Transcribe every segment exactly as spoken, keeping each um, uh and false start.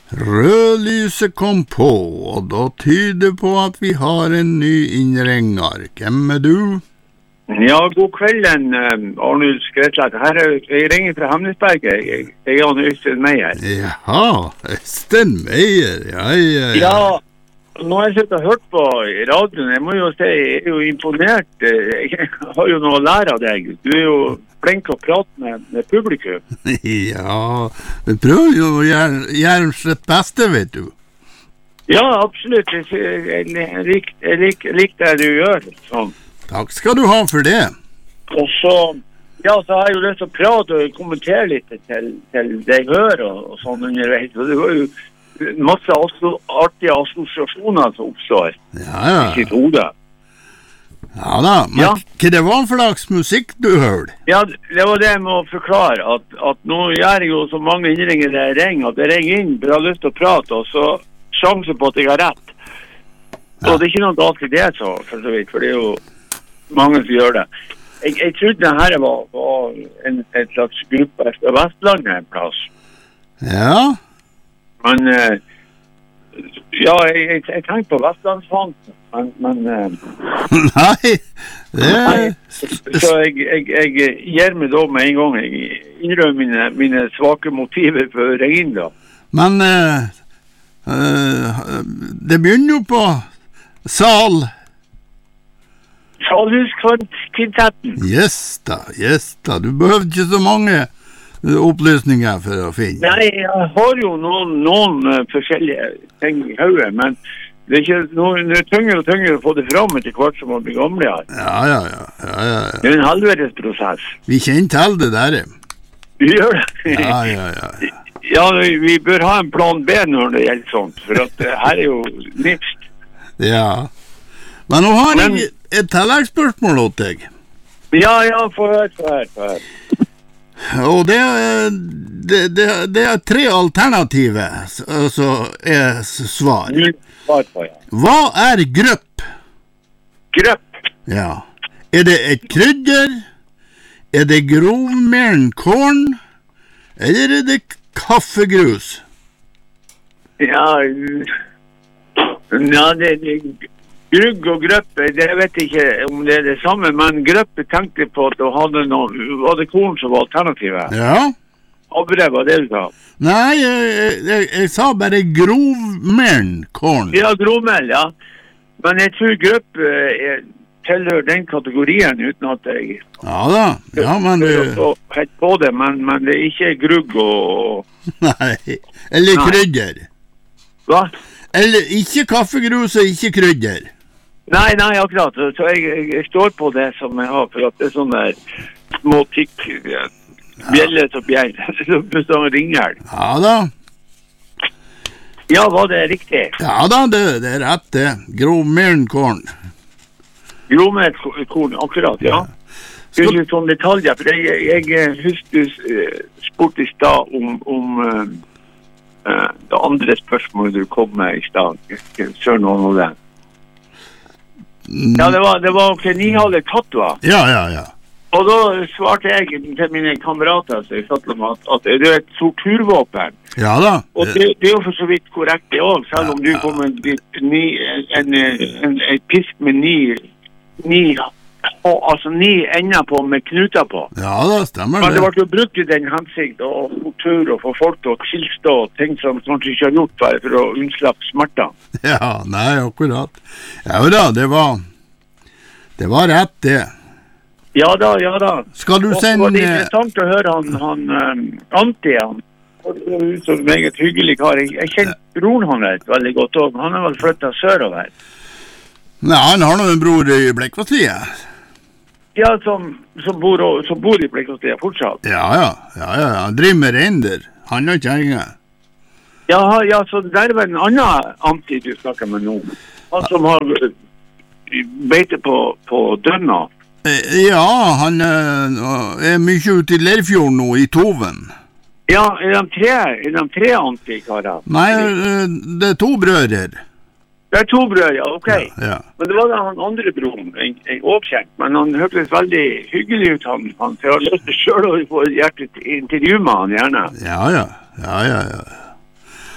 Rødlyset kom på, og da tyder på at vi har en ny innringer. Hvem er du? Ja, god kvelden, Arnulf Skrettlak. Her er jeg ringer fra Hamnesberget. Jeg, jeg er Jan Øystein Meier. Jaha, Øystein Meier, ja, ja, ja. Ja, nå har jeg sett og hørt på i radioen. Jeg må jo si, jeg er jo imponert. Jeg har jo noe å lære av deg. Du er jo flink å prate med, med publikum. Ja, vi prøver jo å gjøre, gjøre sitt beste, vet du. Ja, absolutt. Jeg, jeg, jeg liker jeg lik, lik det du gjør. Sånn. Takk skal du ha for det. Og så, ja, så har jeg jo lyst til å prate og kommentere litt til, til det jeg hører og, og sånn underveis. Og det var jo masse asso, artige assosiasjoner som oppstår ja, ja. i sitt hode. Ja da, men ja. Hva det var for slags musikk du hørte? Ja, det var det jeg må forklare, at, at nå gjør jeg jo så mange innringer det jeg ringer, at jeg ringer inn, for jeg har lyst til å prate, og så sjanse på at jeg har rett. Så ja. Det er ikke noe galt i det, så, for så vidt, for det er jo mange som gjør det. Jeg, jeg trodde det her var, var en, en slags gruppe fra Vestlandet en plass. Ja? Men, ja, jeg, jeg, jeg tenkte på Vestlandsfansen. Men, men nei, det nei, så jeg, jeg, jeg gir meg da med en gang. Jeg innrømmer mine, mine svake motiver for å ringe inn da. Men uh, uh, det begynner jo på Sal. Salhuskvintetten. Yes da, yes da. Du behøver ikke så mange opplysninger for å finne. Nei, jeg har jo noen, noen uh, forskjellige ting i hodet, men det er ikke noe, det er tyngre og tyngre å få det fram etter hvert som man blir gamle her. Ja, ja, ja, ja, ja, ja. Det er en helvetes prosess. Vi kjenner til det der. Vi gjør det. Ja, ja, ja. Ja, vi bør ha en plan B når det gjelder sånt, for at uh, her er jo nipst. Ja. Men nå har Men, jeg et tilleggsspørsmål til deg. Ja, ja, få høre, få høre, få høre. Og det, det, det, det er tre alternativer, altså er svar. Hva er grøpp? Grøpp? Ja. Er det et krydder? Er det grovmelen korn? Eller er det kaffegrus? Ja, ja det er grugg og grøpp, jeg vet ikke om det er det samme, men grøpp tenkte på at du hadde noe, var det korn som var alternativet? Ja. Abre, var det du sa? Nei, jeg, jeg, jeg sa bare grovmelen korn. Ja, grovmel, ja. Men jeg tror grøpp eh, tilhører den kategorien uten at jeg... Ja da, ja, men... Jeg har hett på det, men, men det er ikke grugg og... Nei, eller krydder. Hva? Eller ikke kaffegrus og ikke krydder. Nei, nei, akkurat. Så jeg, jeg, jeg står på det som jeg har, for at det er sånne små tikk, bjellet og bjell, som ringer. Ja da. Ja, var det riktig? Ja da, det, det er rett det. Grovmelkorn. Grovmelkorn, akkurat, ja. Det er litt sånn detaljer, for jeg, jeg, jeg husker spurt i stad om, om uh, uh, det andre spørsmålet du kom med i stad. Sør noen av det. Ja, det var, det var okay, ni hadde tatt, va? Ja, ja, ja. Og da svarte jeg til mine kamerater så jeg satt dem at, at det er et torturvåpen. Ja da. Og det, det er jo for så vidt korrekt det også, selv om du kom en, en, en, en, en pisk med ni, ni, altså ni ender på med knuter på. Ja da, stemmer det. Men det ble jo brukt i den hensikt og tortur og få folk til å tilstå ting som kanskje ikke har gjort bare for å unnslappe smerter. Ja, nei, akkurat. Ja da, det var, det var rett det. Ja da, ja da. Skal du sende... Og det var interessant å høre han, han um, Antti, han. Det er jo så meget hyggelig kar. Jeg, jeg kjenner broren han vet veldig godt også. Han har vel flyttet sørover. Nei, han har noen bror i Blekkvassliet. Ja, som, som, bor, som bor i Blekkvassliet fortsatt. Ja, ja, ja, ja. Han driver med reinder. Han har kjerringer. Ja, ja, så det er vel en annen Antti du snakker med nå. Han som har beite på, på Dønna. Ja, han er mye ute i Leirfjord nå, i Toven. Ja, er de tre, er de tre antikarer? Nei, det er to brødrer. Det er to brødre, ja, ok. Ja, ja. Men det var da han andre broren, jeg, jeg oppkjent, men han hørtes veldig hyggelig ut, han. han så jeg har lyst til selv å få hjertet intervju med han, gjerne. Ja, ja, ja, ja, ja.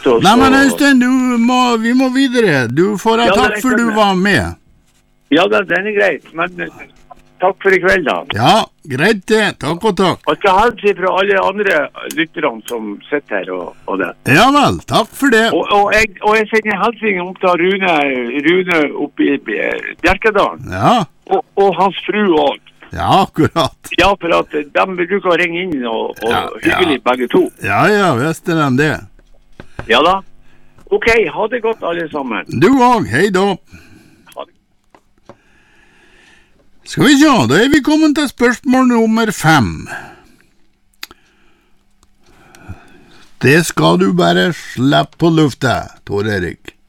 Så, Nei, men så- Øystein, du må, vi må videre. Du får ha Ja, det takk er for du skjønner. var med. Ja, da, den er greit. Men eh, takk for i kveld, da. Ja, greit det. Takk og takk. Og skal hilse fra alle andre lytterne som sitter her og, og det. Ja vel, takk for det. Og, og, jeg, og jeg sender hilsing om til Rune, Rune oppe i eh, Bjerkedalen. Ja, Og, og hans fru også. ja, akkurat. Ja, for at eh, de bruker å ringe inn og, og Ja, ja. hyggelig begge to. Ja, ja, visste de det. Ja da. Ok, ha det godt alle sammen. Du òg, hei da. Ha det. Skal vi se, da er vi kommet til spørsmål nummer fem. Det skal du bare slippe på lufta, Tor Erik.